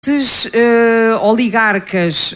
Esses oligarcas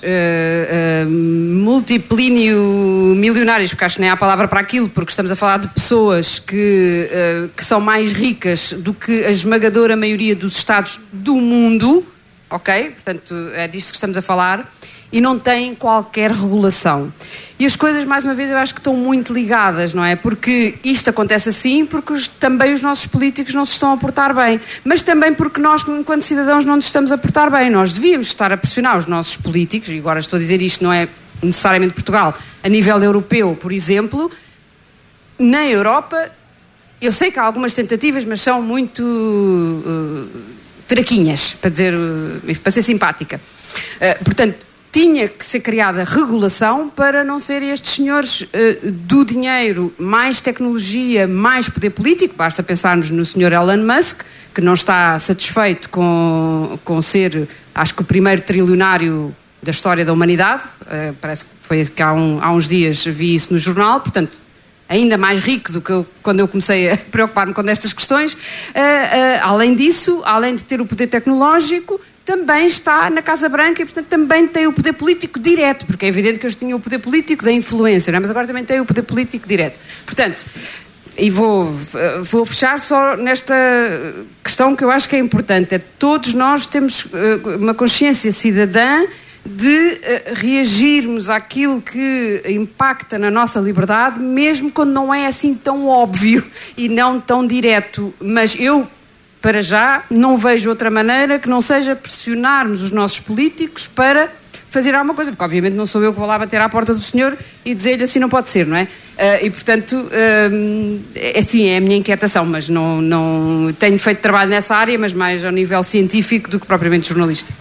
multiplinio milionários, porque acho que nem há palavra para aquilo, porque estamos a falar de pessoas que são mais ricas do que a esmagadora maioria dos Estados do mundo, ok? Portanto, é disso que estamos a falar, e não têm qualquer regulação. E as coisas, mais uma vez, eu acho que estão muito ligadas, não é? Porque isto acontece assim, porque também os nossos políticos não se estão a portar bem, mas também porque nós, enquanto cidadãos, não nos estamos a portar bem. Nós devíamos estar a pressionar os nossos políticos, e agora estou a dizer isto, não é necessariamente Portugal, a nível europeu, por exemplo. Na Europa, eu sei que há algumas tentativas, mas são muito fraquinhas, para ser simpática. Portanto, tinha que ser criada regulação para não serem estes senhores do dinheiro, mais tecnologia, mais poder político. Basta pensarmos no senhor Elon Musk, que não está satisfeito com ser, acho que o primeiro trilionário da história da humanidade. Parece que foi que há uns dias vi isso no jornal, portanto, ainda mais rico do que quando eu comecei a preocupar-me com estas questões. Além disso, além de ter o poder tecnológico, também está na Casa Branca e, portanto, também tem o poder político direto, porque é evidente que eles tinham o poder político da influência, não é? Mas agora também tem o poder político direto. Portanto, e vou fechar só nesta questão que eu acho que é importante, é todos nós temos uma consciência cidadã de reagirmos àquilo que impacta na nossa liberdade, mesmo quando não é assim tão óbvio e não tão direto. Mas eu, para já, não vejo outra maneira que não seja pressionarmos os nossos políticos para fazer alguma coisa, porque obviamente não sou eu que vou lá bater à porta do senhor e dizer-lhe assim não pode ser, não é? E portanto, assim, é a minha inquietação, mas não tenho feito trabalho nessa área, mas mais ao nível científico do que propriamente jornalístico.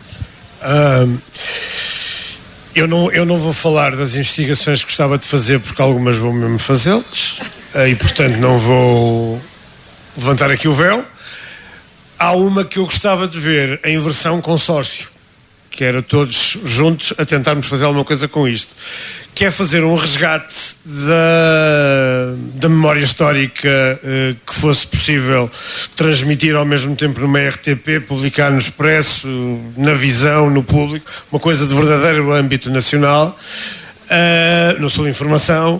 Eu não vou falar das investigações que gostava de fazer, porque algumas vou mesmo fazê-las, e portanto não vou levantar aqui o véu. Há uma que eu gostava de ver em versão consórcio, que era todos juntos a tentarmos fazer alguma coisa com isto, que é fazer um resgate da memória histórica que fosse possível transmitir ao mesmo tempo numa RTP, publicar no Expresso, na Visão, no Público, uma coisa de verdadeiro âmbito nacional, no Sul Informação,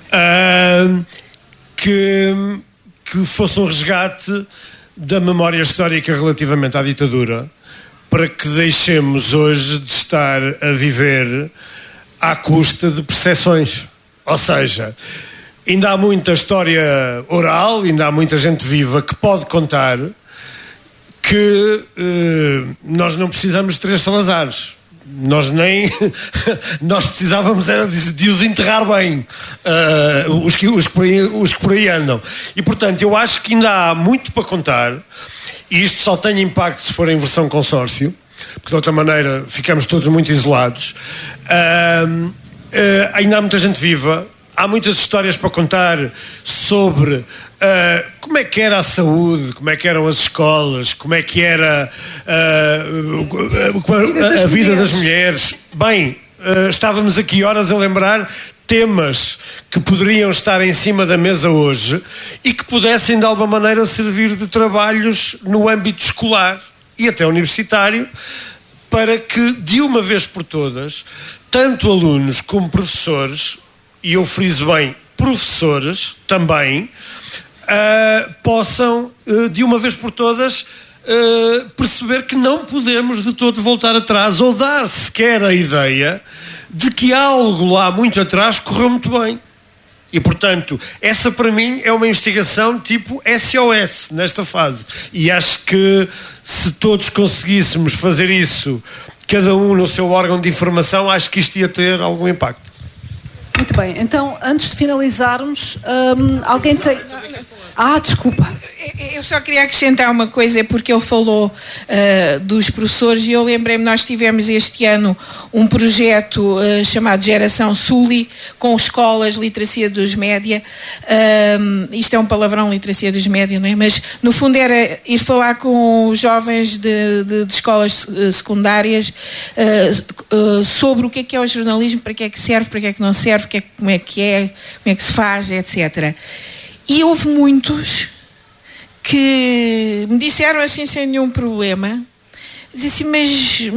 que fosse um resgate da memória histórica relativamente à ditadura, para que deixemos hoje de estar a viver à custa de percepções. Ou seja, ainda há muita história oral, ainda há muita gente viva que pode contar que nós não precisamos de três Salazares. Nós precisávamos era de os enterrar bem, os que por aí andam. E portanto eu acho que ainda há muito para contar, e isto só tem impacto se for em versão consórcio, porque de outra maneira ficamos todos muito isolados. Ainda há muita gente viva, há muitas histórias para contar sobre como é que era a saúde, como é que eram as escolas, como é que era a vida das mulheres. Bem, estávamos aqui horas a lembrar temas que poderiam estar em cima da mesa hoje e que pudessem de alguma maneira servir de trabalhos no âmbito escolar e até universitário, para que de uma vez por todas, tanto alunos como professores, e eu friso bem, professores também, possam, de uma vez por todas, perceber que não podemos de todo voltar atrás ou dar sequer a ideia de que algo lá muito atrás correu muito bem. E, portanto, essa para mim é uma investigação tipo SOS nesta fase. E acho que se todos conseguíssemos fazer isso, cada um no seu órgão de informação, acho que isto ia ter algum impacto. Muito bem, então antes de finalizarmos, alguém tem... desculpa. Eu só queria acrescentar uma coisa, porque ele falou dos professores, e eu lembrei-me, nós tivemos este ano um projeto chamado Geração Sully, com escolas, literacia dos média. Isto é um palavrão, literacia dos média, não é? Mas no fundo era ir falar com os jovens de escolas secundárias sobre o que é o jornalismo, para que é que serve, para que é que não serve, como é que se faz, etc. E houve muitos que me disseram assim sem nenhum problema: Dizia assim,